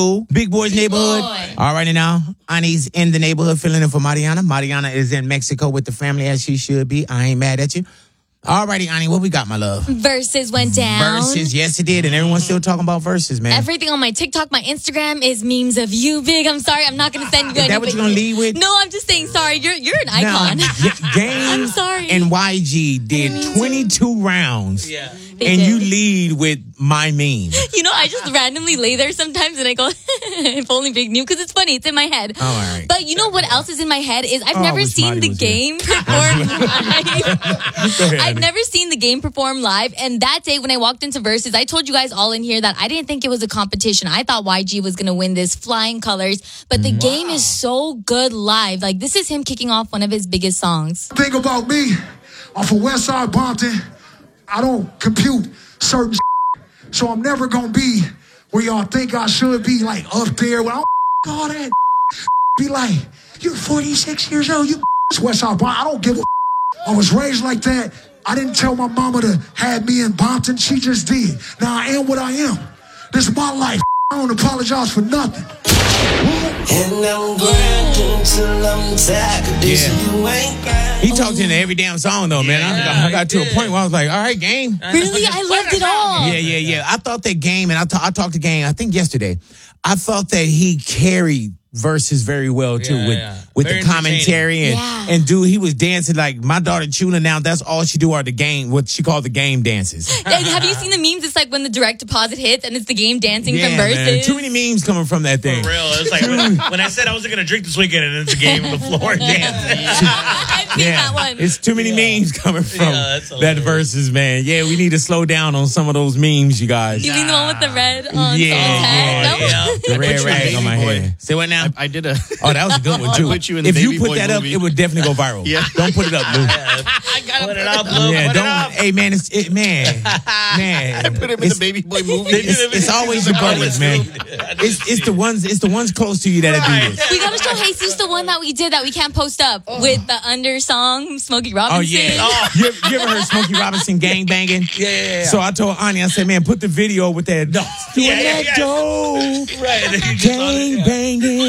Big Boy's neighborhood. All righty now. Ani's in the neighborhood filling in for Mariana. Mariana is in Mexico with the family as she should be. I ain't mad at you. All righty, Ani, what we got, my love? Versus went down. Versus, yes, it did. And everyone's still talking about Versus, man. Everything on my TikTok, my Instagram is memes of you, Big. I'm sorry. I'm not going to send you Is that what you're going to lead with? No, I'm just saying, sorry. You're an icon. Game I'm sorry. and YG did 22 rounds. Yeah. And you lead with my meme. You know, I just randomly lay there sometimes and I go, if only Big knew, because it's funny. It's in my head. Oh, all right. But you know what else is in my head is I've never seen the game perform live. I've never seen the game perform live. And that day when I walked into Versus, I told you guys all in here that I didn't think it was a competition. I thought YG was going to win this flying colors. But the game is so good live. Like, this is him kicking off one of his biggest songs. Think about me. I'm from Westside Compton. I don't compute certain so I'm never going to be where y'all think I should be, like, up there. When I don't all that be like, you're 46 years old, you Westside Compton. I don't give a I was raised like that. I didn't tell my mama to have me in Compton. She just did. Now I am what I am. This is my life. I don't apologize for nothing. And I'm grinding till I'm tired. You ain't he talked into every damn song though, man. I got to a point where I was like, all right, Game. Really? I loved it all. Yeah. I thought that Game, and I talked to Game, I think yesterday. I thought that he carried Versus very well too with the commentary and dude, he was dancing like my daughter Chula now. That's all she do are the game, what she called the game dances. Have you seen the memes? It's like when the direct deposit hits and it's the game dancing from Versus. Man. Too many memes coming from that thing. For real, it's like when I said I wasn't gonna drink this weekend and it's the game on the floor dancing. I've seen that one. It's too many memes coming from that Versus, man. Yeah, we need to slow down on some of those memes, you guys. You mean the one with the red on someone's head? No? The red rag on my head. Say what now? I did a. Oh, that was a good one too. Put you in the if you Baby put Boy that movie. up, it would definitely go viral. Yeah. Don't put it up, Lou. I gotta put it up, Lou. Yeah, put don't. it up. Hey, man, man. I put him in the Baby Boy movie. It's always your buddies, man. It's the ones close to you that do this. We gotta show Jesus the one that we did that we can't post up with the under song Smokey Robinson. Oh yeah. You ever heard Smokey Robinson gang banging? Yeah. So I told Ani, I said, man, put the video with that. Doing that dope. Right. Gang banging.